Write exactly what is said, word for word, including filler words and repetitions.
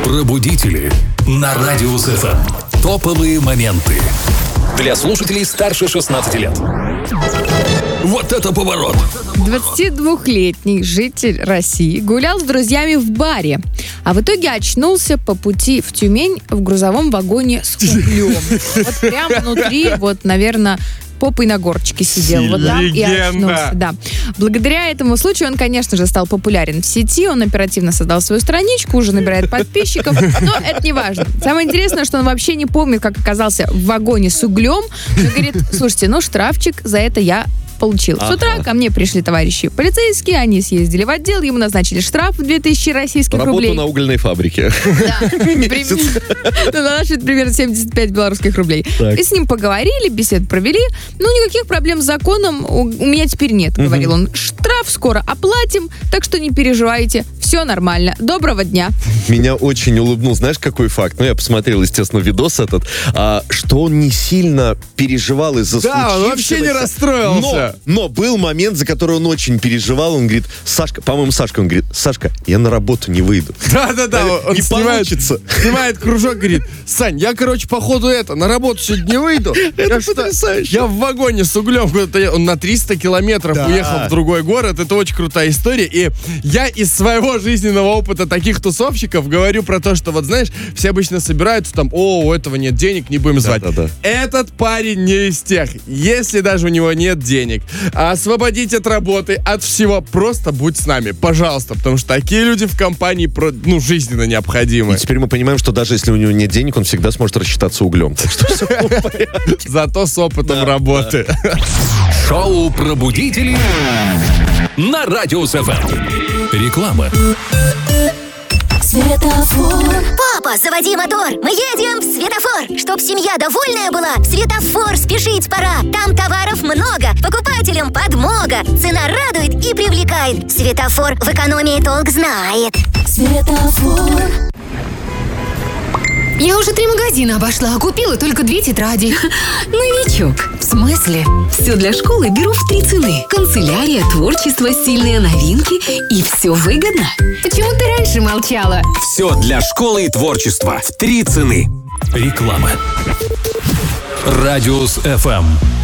Пробудители на Радиус эф эм. Топовые моменты для слушателей старше шестнадцати лет. Вот это поворот! двадцатидвухлетний житель России гулял с друзьями в баре, а в итоге очнулся по пути в Тюмень в грузовом вагоне с углем. Вот прямо внутри, вот, наверное, попой на горочке сидел. Вот там и очнулся. Да. Благодаря этому случаю он, конечно же, стал популярен в сети. Он оперативно создал свою страничку, уже набирает подписчиков. Но это не важно. Самое интересное, что он вообще не помнит, как оказался в вагоне с углем. Он говорит: слушайте, ну штрафчик за это я получил. Ага. С утра ко мне пришли товарищи полицейские, они съездили в отдел, ему назначили штраф в две тысячи российских Работу рублей. Работу на угольной фабрике. Да. На наши примерно семьдесят пять белорусских рублей. И с ним поговорили, беседу провели. Ну, никаких проблем с законом у меня теперь нет, говорил он. Штраф скоро оплатим, так что не переживайте, все нормально. Доброго дня. Меня очень улыбнул, знаешь, какой факт? Ну, я посмотрел, естественно, видос этот, а, что он не сильно переживал из-за случившегося. Да, он вообще не расстроился. Но, но был момент, за который он очень переживал. Он говорит: Сашка, по-моему, Сашка, он говорит: Сашка, я на работу не выйду. Да-да-да, он не снимает, получится. снимает кружок, говорит: Сань, я, короче, походу это, на работу сегодня не выйду. Это я потрясающе. Что, я в вагоне с углем куда-то, он на триста километров да. уехал в другой город. Это очень крутая история. И я из своего жизненного опыта таких тусовщиков говорю про то, что вот, знаешь, все обычно собираются там: о, у этого нет денег, не будем звать. Да-да-да. Этот парень не из тех. Если даже у него нет денег, освободить от работы, от всего, просто будь с нами, пожалуйста, потому что такие люди в компании, ну, жизненно необходимы. И теперь мы понимаем, что даже если у него нет денег, он всегда сможет рассчитаться углем. Так что все в порядке. Зато с опытом работы. Шоу «Пробудители» на Радиус эф эм. Реклама. Светофор. Папа, заводи мотор, мы едем в светофор. Чтоб семья довольная была, в светофор спешить пора. Там товаров много, покупателям подмога. Цена радует и привлекает. Светофор в экономии толк знает. Светофор. Я уже три магазина обошла, а купила только две тетради. Новичок. В смысле? Все для школы беру в три цены. Канцелярия, творчество, стильные новинки. И все выгодно. Почему ты раньше молчала? Все для школы и творчества в три цены. Реклама. Радиус эф эм.